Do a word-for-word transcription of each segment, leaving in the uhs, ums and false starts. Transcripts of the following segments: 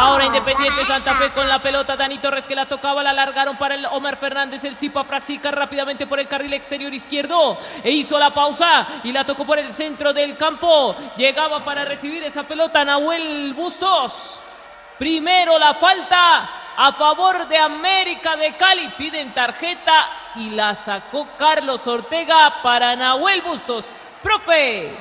Ahora Independiente Santa Fe con la pelota. Dani Torres que la tocaba, la largaron para el Omar Fernández. El Zipa Frasica rápidamente por el carril exterior izquierdo e hizo la pausa y la tocó por el centro del campo. Llegaba para recibir esa pelota Nahuel Bustos. Primero la falta a favor de América de Cali. Piden tarjeta y la sacó Carlos Ortega para Nahuel Bustos. Profe.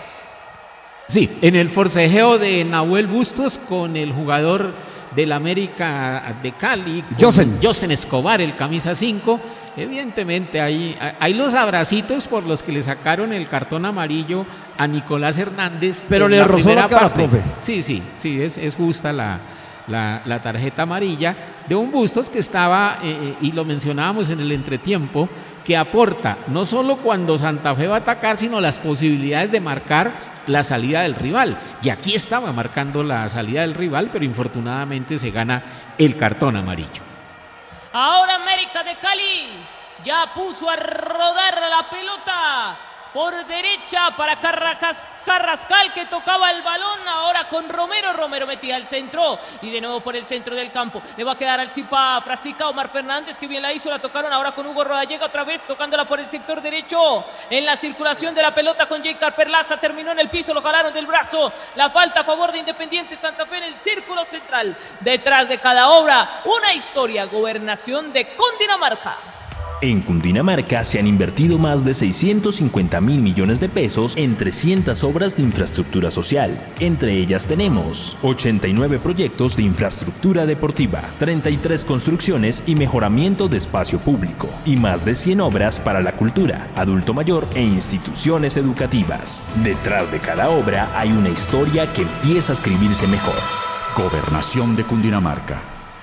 Sí, en el forcejeo de Nahuel Bustos con el jugador del América de Cali, Josen. Josen Escobar, el camisa cinco. Evidentemente hay, hay los abracitos por los que le sacaron el cartón amarillo a Nicolás Hernández. Pero en le la rozó primera la cara, parte. profe. Sí, sí, sí, es, es justa la, la, la tarjeta amarilla de un Bustos que estaba, eh, y lo mencionábamos en el entretiempo, que aporta no solo cuando Santa Fe va a atacar, sino las posibilidades de marcar la salida del rival. Y aquí estaba marcando la salida del rival, pero infortunadamente se gana el cartón amarillo. Ahora América de Cali ya puso a rodar la pelota por derecha para Carracas, Carrascal que tocaba el balón ahora con Romero. Romero metía al centro y de nuevo por el centro del campo. Le va a quedar al Zipa Frasica. Omar Fernández que bien la hizo, la tocaron ahora con Hugo Rodallega otra vez tocándola por el sector derecho. En la circulación de la pelota con J. Perlaza terminó en el piso, lo jalaron del brazo. La falta a favor de Independiente Santa Fe en el círculo central. Detrás de cada obra, una historia. Gobernación de Cundinamarca. En Cundinamarca se han invertido más de seiscientos cincuenta mil millones de pesos en trescientas obras de infraestructura social. Entre ellas tenemos ochenta y nueve proyectos de infraestructura deportiva, treinta y tres construcciones y mejoramiento de espacio público, y más de cien obras para la cultura, adulto mayor e instituciones educativas. Detrás de cada obra hay una historia que empieza a escribirse mejor. Gobernación de Cundinamarca.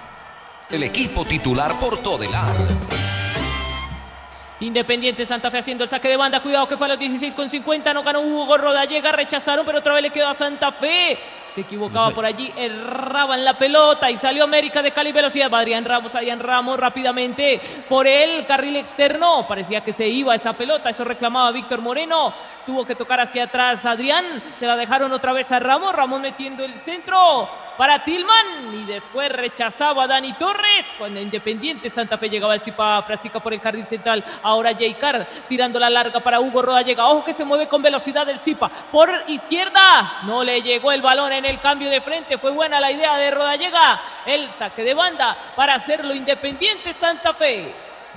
El equipo titular por Todelar. Independiente Santa Fe haciendo el saque de banda, cuidado que fue a los dieciséis con cincuenta, no ganó Hugo Rodallega, rechazaron, pero otra vez le quedó a Santa Fe. Se equivocaba por allí, erraban la pelota y salió América de Cali, velocidad. Va Adrián Ramos, Adrián Ramos rápidamente por el carril externo. Parecía que se iba esa pelota, eso reclamaba Víctor Moreno. Tuvo que tocar hacia atrás Adrián, se la dejaron otra vez a Ramos. Ramos metiendo el centro para Tillman y después rechazaba a Dani Torres. Cuando Independiente Santa Fe llegaba el Zipa Frasica por el carril central. Ahora Jaycar tirando la larga para Hugo Rodallega. Ojo que se mueve con velocidad el Zipa por izquierda. No le llegó el balón en el cambio de frente. Fue buena la idea de Rodallega. El saque de banda para hacerlo Independiente Santa Fe.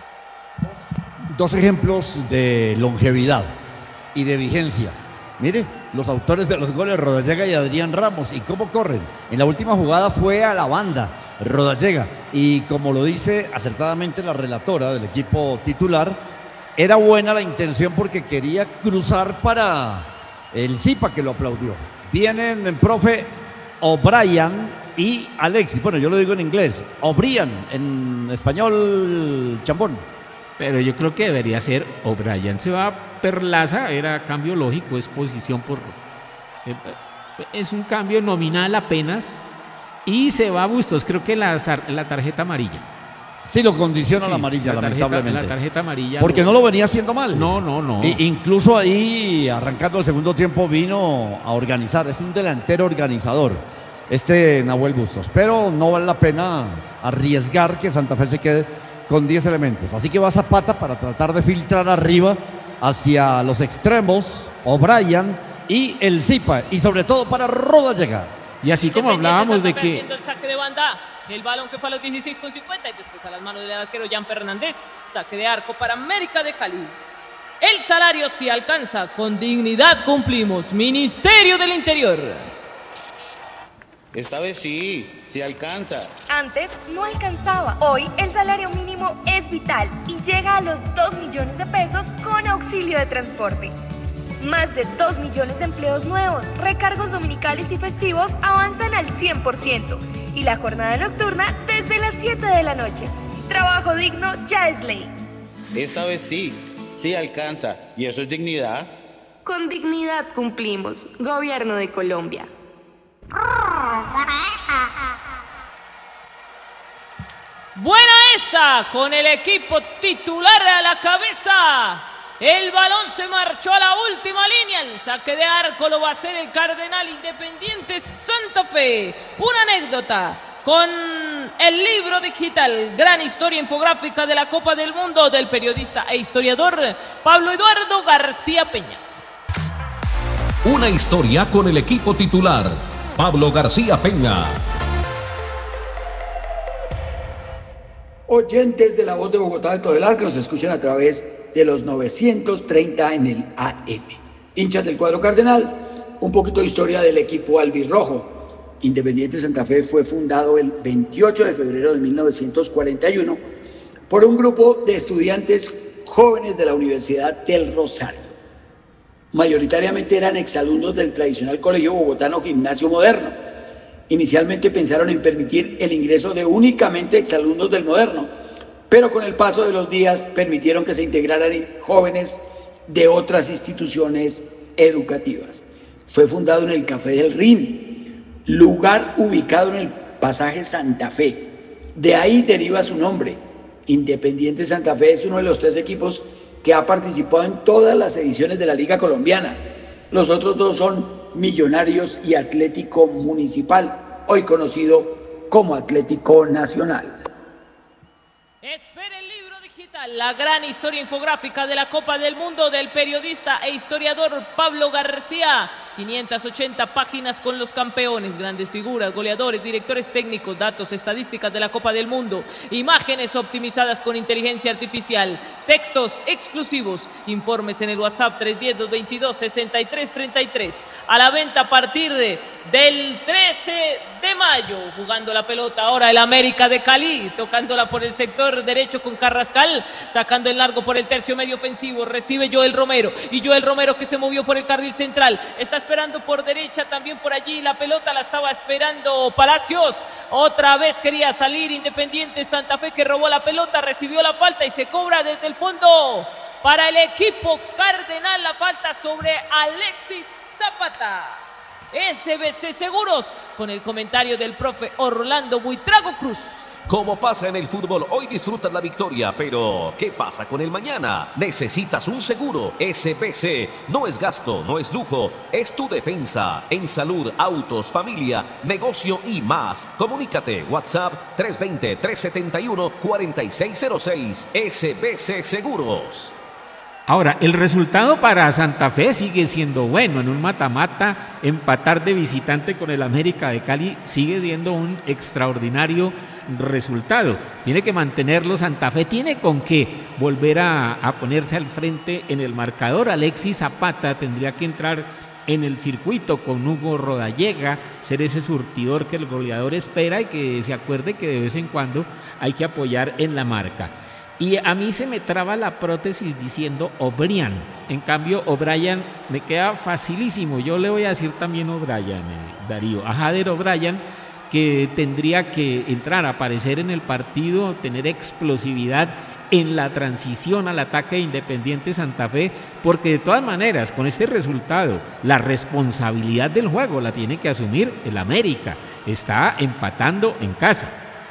Dos ejemplos de longevidad y de vigencia. Mire, los autores de los goles, Rodallega y Adrián Ramos, y cómo corren. En la última jugada fue a la banda Rodallega, y como lo dice acertadamente la relatora del equipo titular, era buena la intención porque quería cruzar para el Zipa, que lo aplaudió. Vienen, profe, O'Brien y Alexis. Bueno, yo lo digo en inglés, O'Brien, en español chambón. Pero yo creo que debería ser O'Brien. Se va Perlaza, era cambio lógico, es posición por... Eh, es un cambio nominal apenas. Y se va Bustos, creo que la, la tarjeta amarilla. Sí, lo condiciona Sí, la amarilla, la tarjeta, lamentablemente. La tarjeta amarilla. Porque lo... no lo venía haciendo mal. No, no, no. E incluso ahí, arrancando el segundo tiempo, vino a organizar. Es un delantero organizador, este Nahuel Bustos. Pero no vale la pena arriesgar que Santa Fe se quede con diez elementos. Así que va Zapata para tratar de filtrar arriba hacia los extremos, O'Brien y el Zipa. Y sobre todo para Rodallega. Y así como hablábamos de que... El saque de banda, el balón que fue a los dieciséis con cincuenta y después a las manos del arquero Jan Fernández. Saque de arco para América de Cali. El salario sí alcanza, con dignidad cumplimos. Ministerio del Interior. Esta vez sí, sí alcanza. Antes no alcanzaba. Hoy el salario mínimo es vital y llega a los dos millones de pesos con auxilio de transporte. Más de dos millones de empleos nuevos, recargos dominicales y festivos avanzan al cien por ciento y la jornada nocturna desde las siete de la noche. Trabajo digno ya es ley. Esta vez sí, sí alcanza. ¿Y eso es dignidad? Con dignidad cumplimos. Gobierno de Colombia. Buena esa, con el equipo titular a la cabeza. El balón se marchó a la última línea. El saque de arco lo va a hacer el Cardenal Independiente Santa Fe. Una anécdota. con el libro digital Gran Historia Infográfica de la Copa del Mundo del periodista e historiador Pablo Eduardo García Peña. Una historia con el equipo titular, Pablo García Peña. Oyentes de La Voz de Bogotá de Todelar que nos escuchan a través de los novecientos treinta en el A M. Hinchas del cuadro cardenal, un poquito de historia del equipo albirrojo. Independiente Santa Fe fue fundado el veintiocho de febrero de mil novecientos cuarenta y uno por un grupo de estudiantes jóvenes de la Universidad del Rosario. Mayoritariamente eran exalumnos del tradicional colegio bogotano Gimnasio Moderno. Inicialmente pensaron en permitir el ingreso de únicamente exalumnos del Moderno, pero con el paso de los días permitieron que se integraran jóvenes de otras instituciones educativas. Fue fundado en el Café del Rin, lugar ubicado en el pasaje Santa Fe. De ahí deriva su nombre. Independiente Santa Fe es uno de los tres equipos que ha participado en todas las ediciones de la Liga Colombiana. Los otros dos son Millonarios y Atlético Municipal, hoy conocido como Atlético Nacional. Espera el libro digital, la gran historia infográfica de la Copa del Mundo del periodista e historiador Pablo García. quinientas ochenta páginas con los campeones, grandes figuras, goleadores, directores técnicos, datos, estadísticas de la Copa del Mundo, imágenes optimizadas con inteligencia artificial, textos exclusivos, informes en el WhatsApp tres uno cero, dos dos dos, seis tres tres tres. A la venta a partir de, del trece de mayo. Jugando la pelota ahora el América de Cali, tocándola por el sector derecho con Carrascal, sacando el largo por el tercio medio ofensivo, recibe Joel Romero, y Joel Romero que se movió por el carril central, está esperando por derecha también por allí, la pelota la estaba esperando Palacios, otra vez quería salir Independiente Santa Fe que robó la pelota, recibió la falta y se cobra desde el fondo para el equipo cardenal, la falta sobre Alexis Zapata. S B C Seguros, con el comentario del profe Orlando Buitrago Cruz. Como pasa en el fútbol, hoy disfrutas la victoria, pero ¿qué pasa con el mañana? Necesitas un seguro. S B C no es gasto, no es lujo, es tu defensa. En salud, autos, familia, negocio y más. Comunícate, WhatsApp tres dos cero, tres siete uno, cuatro seis cero seis. S B C Seguros. Ahora, el resultado para Santa Fe sigue siendo bueno. En un mata-mata, empatar de visitante con el América de Cali sigue siendo un extraordinario resultado. Tiene que mantenerlo Santa Fe, tiene con qué volver a, a ponerse al frente en el marcador. Alexis Zapata tendría que entrar en el circuito con Hugo Rodallega, ser ese surtidor que el goleador espera y que se acuerde que de vez en cuando hay que apoyar en la marca. Y a mí se me traba la prótesis diciendo O'Brien. En cambio, O'Brien me queda facilísimo. Yo le voy a decir también O'Brien, eh, Darío. A Jader O'Brien, que tendría que entrar a aparecer en el partido, tener explosividad en la transición al ataque de Independiente Santa Fe, porque de todas maneras, con este resultado, la responsabilidad del juego la tiene que asumir el América. Está empatando en casa.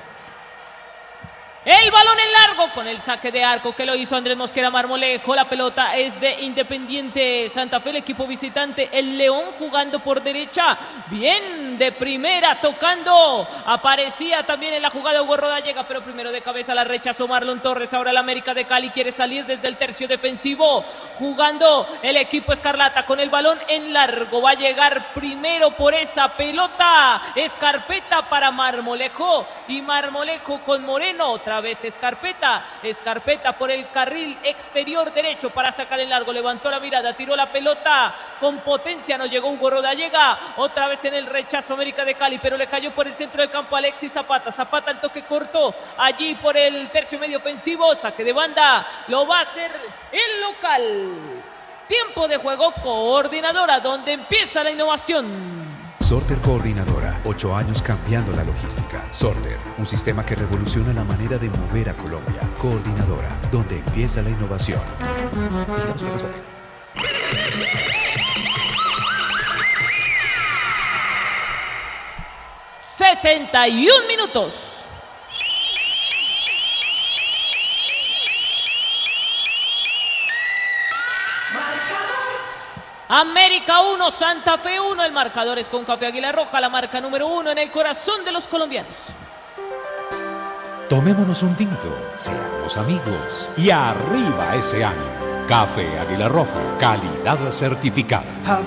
El balón en largo con el saque de arco que lo hizo Andrés Mosquera Marmolejo. La pelota es de Independiente Santa Fe, el equipo visitante. El León jugando por derecha. Bien de primera, tocando. Aparecía también en la jugada Hugo Rodallega, pero primero de cabeza la rechazó Marlon Torres. Ahora el América de Cali quiere salir desde el tercio defensivo. Jugando el equipo escarlata con el balón en largo. Va a llegar primero por esa pelota Escarpeta para Marmolejo. Y Marmolejo con Moreno. Otra vez Escarpeta, Escarpeta por el carril exterior derecho para sacar el largo, levantó la mirada, tiró la pelota con potencia, no llegó Hugo Rodallega, otra vez en el rechazo América de Cali, pero le cayó por el centro del campo Alexis Zapata, Zapata el toque corto, allí por el tercio medio ofensivo, saque de banda, lo va a hacer el local. Tiempo de juego, Coordinadora, donde empieza la innovación. Sorter Coordinadora, ocho años cambiando la logística. Sorter, un sistema que revoluciona la manera de mover a Colombia. Coordinadora, donde empieza la innovación. sesenta y un minutos. América uno, Santa Fe uno, el marcador es con Café Águila Roja, la marca número uno en el corazón de los colombianos. Tomémonos un tinto, seamos amigos y arriba ese ánimo. Café Águila Roja, calidad certificada.